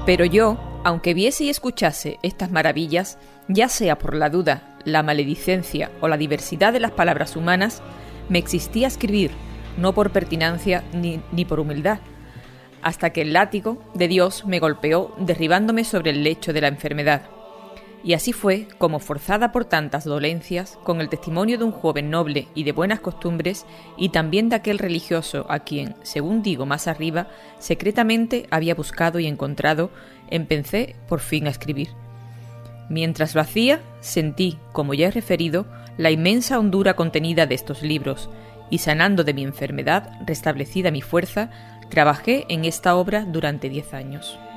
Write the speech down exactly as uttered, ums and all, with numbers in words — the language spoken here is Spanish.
Pero yo, aunque viese y escuchase estas maravillas, ya sea por la duda, la maledicencia o la diversidad de las palabras humanas, me existía escribir, no por pertinacia ni, ni por humildad, hasta que el látigo de Dios me golpeó derribándome sobre el lecho de la enfermedad. Y así fue como, forzada por tantas dolencias, con el testimonio de un joven noble y de buenas costumbres, y también de aquel religioso a quien, según digo más arriba, secretamente había buscado y encontrado, empecé por fin a escribir. Mientras lo hacía, sentí, como ya he referido, la inmensa hondura contenida de estos libros, y sanando de mi enfermedad, restablecida mi fuerza, trabajé en esta obra durante diez años.